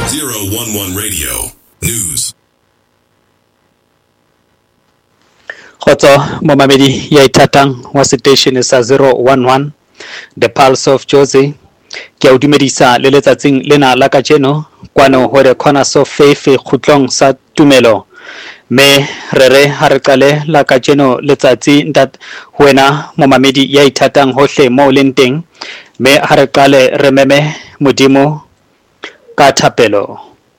011 Radio News. Khotso momamedi ya ithatang wa station sa 011 The Pulse of Jozi ke o dumedisa le letsatsing lena la kajeno kwano hore khona so fefe khutlong sa tumelo me rere ha re qale la kajeno letsatsi ntat wena momamedi ya ithatang hohle mo lenteng me ha re qale re meme modimo ka thapelo.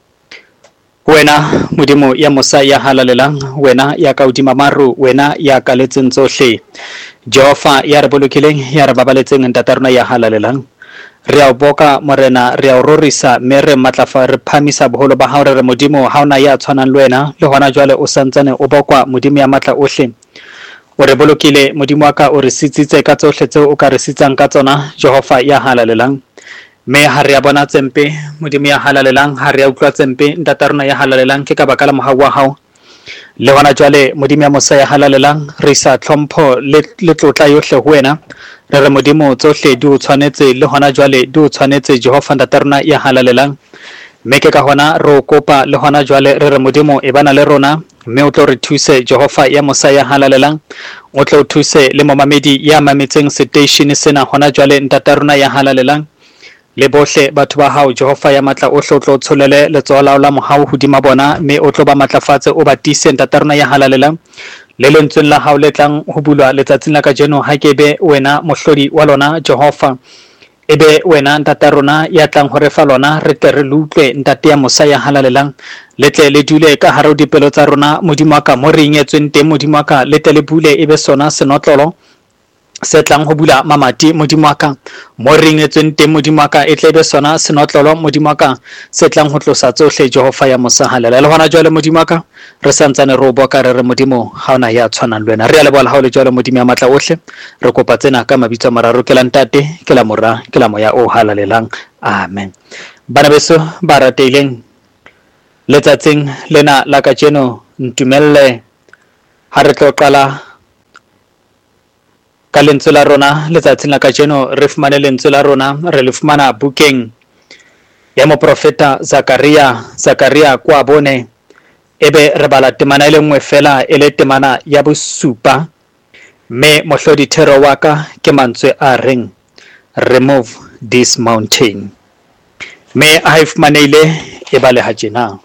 Wena modimo ya mosa ya halalelang, wena ya kaudima maru, wena ya kaletseng tsohle. Jehova ya re bolokileng, ya re babaletseng ntatarona ya halalelang. Re a boka morena, re a rorisa, me re matlafa, re phamisa boholo ba hao re modimo haona ya tshwanang le wena, le hona jwale o santsane o bokwa modimo ya matla ohle. O re bolokile modimo wa ka o re sitsitse ka tsohle tseo o ka re sitsang ka tsona, Jehova ya halalelang. Me ha re a bona tsempe modimo ya halalelang, ha re a utlwa tsempe ntatarona ya halalelang ke ka baka la mohau wa hao. Le hona jwale modimo ya mosa ya halalelang, re sa tlhompho le tlotla yohle ho wena, re re modimo tsohle di o tshwanetse, le hona jwale di o tshwanetse Jehova ntatarona ya halalelang. Me ke ka hona re o kopa le hona jwale re re modimo e bana le rona, mme o tlo re thuse Jehova ya mosa ya halalelang, o tlo thuse le momamedi ya mametseng station sena hona jwale ntatarona ya halalelang. Le bohle batho ba hao Jehova ya matla o tlo tsholele letsola la mohau hodima bona, me o tlo ba matlafatse o batise ntatarona ya halalelang. Le lentsweng la hao le tlang ho bulwa letsatsing la kajeno ha ke be wena mohlodi wa lona Jehova, ebe wena ntatarona ya tlang ho refa lona, re tle re lutlwe ntate ya mosa ya halalelang, le tle le dule ka hare ho dipelo tsa rona modimo wa ka, mo re ingetsweng teng modimo wa ka, le tle le bule ebe sona senotlolo se tlang ho bula mamati modimo wa ka, mo re ingetsweng teng modimo wa ka, e tle be sona senotlolo modimo wa ka, se tlang ho tlosa tsohle Jehova ya mosa halalelang. Le hona jwale modimo wa ka, re santsane re o boka re re modimo ha ona ya tshwanang le wena. Re a leboha ha o le jwale modimo ya matla ohle, re kopa tsena ka mabitso a mararo, ke la ntate, ke la mora, ke la moya o halalelang. Amen. Bana beso ba rateileng, letsatsing lena la kajeno ntumelle ha re tlo qala ka lentswe la rona letsatsing la kajeno, re fumane lentswe la rona, re le fumana bukeng ya moprofeta Zakaria kwa bone, ebe re bala temana ile nngwe fela e le temana ya bosupa, me mohlodi thero wa ka ke mantswe a reng remove this mountain. Me a ifumaneile e bale ha tjena,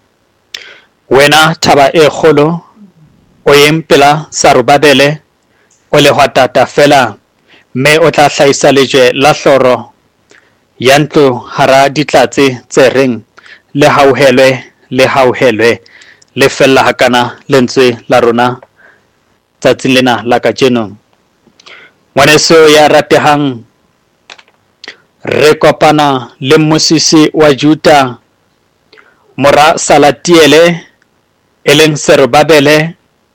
wena thaba e kgolo o yempela Sarubabele o le hwatata fela, me o tla hlahisa lejwe la hloro ya ntlo hara ditlatse tse reng le hauhelwe le fella hakana lentswe la rona tsatsing lena la kajeno. Ngwaneso ya ratehang, re kopana le mosisi wa Juda mora Salatiele e leng Serubabele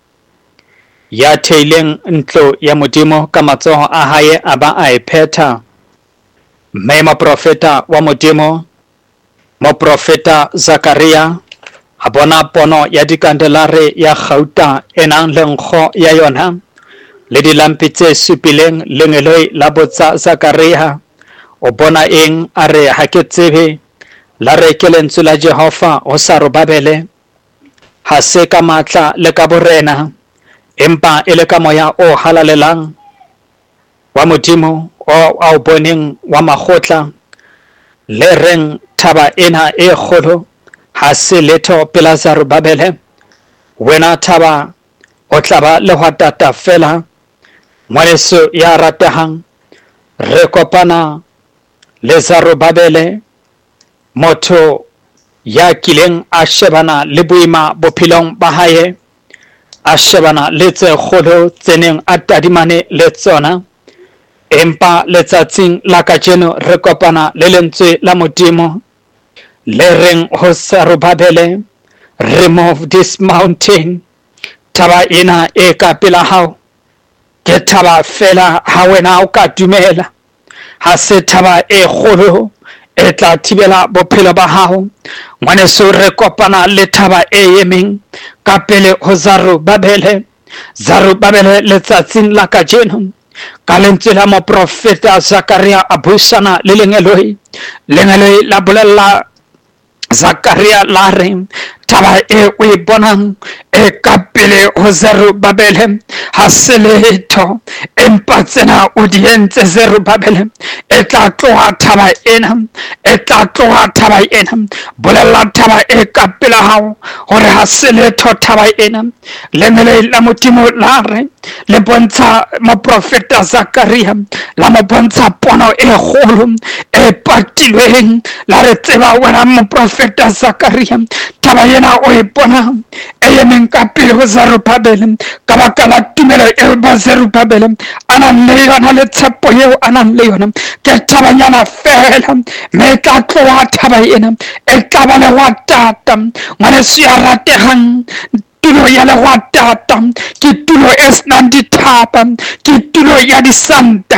ya theileng ntlo ya modimo ka matsoho a hae a ba a ephetha. Me moprofeta wa modimo, moprofeta Zakaria, a bona pono ya dikandelare ya gauta e nang le nkgo ya yona le dilampi tse supileng lengeloi la botsa Zakaria. O bona eng? A re ha ke tsebe, la re ke lentswe la Jehova ho Sarubabele, ha se ka matla le ka borena, empa e le ka moya o halalelang wa modimo o boneng wa makgotla, le reng thaba ena e kgolo ha se letho pela Sarubabele. Wena thaba o tla ba le hwatata fela. Ngwaneso ya ratehang, re kopana le Sarubabele, motho ya kileng a shebana le boima bophelong ba hae, a shebana le tse kgolo tse neng a tadimane le tsona, empa letsatsing la kajeno re kopana le lentswe la modimo le reng ho Sarubabele, remove this mountain. Taba ena e ka pela hao ke taba fela ha wena o ka dumela, ha se taba e kgolo e tla thibela bophelo ba hao. Ngwaneso re kopana le thaba e emeng ka pele ho Sarubabele letsatsing la kajeno ka lentswe la moprofeta Zakaria a buisana le lengeloi la bolella Zakaria lare taba e we bonang e kapele o Zerubabel haseleto empatsena audience Zerubabel e tla tloha taba ena bolela taba e kapela hao hore haseleto taba ena lemele la motimo lare le bontsha moprofeta Zakaria la mo bontsha pono e kgolo e patilweng la re tseba wena moprofeta Zakaria taba ena o e bona e emeng ka pele ho Zerubabel ka baka la tumelo e ba Zerubabel a nang le yona le tshepo eo a nang le yona ke tabanyana fela me tla tloha taba ena e tla ba le wa tata ngwaneso ya rategang tulo ya le wa tata ke tulo e senang dithapa ke tulo ya disanta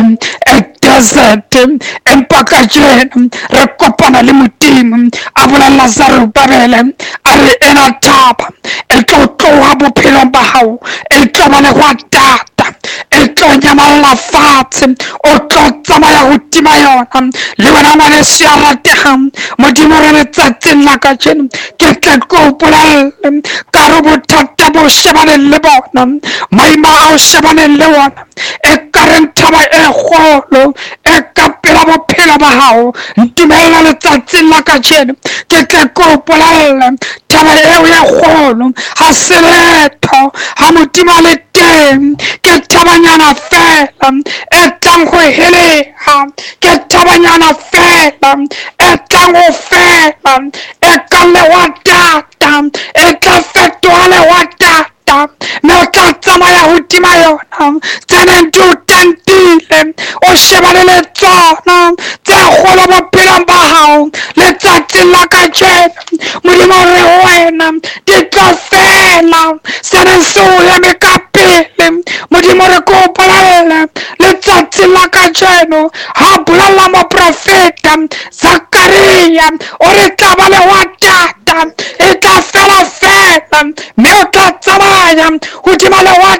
desert empa ka jeno re kopana le modimo a bolela Zerubabel a re ena thapa e tlo tloha bophelong ba hao e tlo ba le wa tata e tlo nyamalla fatshe o tlo tsamaya hodima yona le wena ngwaneso ya rategang modimo re letsatsing la ka jeno ke tle ko bolelle ka re bothata bo shebaneng le bona maima a o shebaneng le ona e kareng thaba e kgolo e kapela bophelo ba hao ntumella letsatsing la ka jeno ke tle ko bolelle taba eo e kgolo ha se letho ha modimo le teng ke tabanyana fela e tlang go heleha ke tabanyana fela e tlang go fela e ka le wa tata e tla fetoha le wa tata me o tla tsamaya hodima yona tseneng di o tantile o shebane le tsona tse kgolo bophelong ba hao letsatsing la ka jeno modimo re wena di tlo fela seneng se o eme ka pele modimo re ko bolelle letsatsing la ka jeno ha bolela moprofeta Zakaria o re tla ba le wa tata e tla fela me o tla tsamaya hodima le wa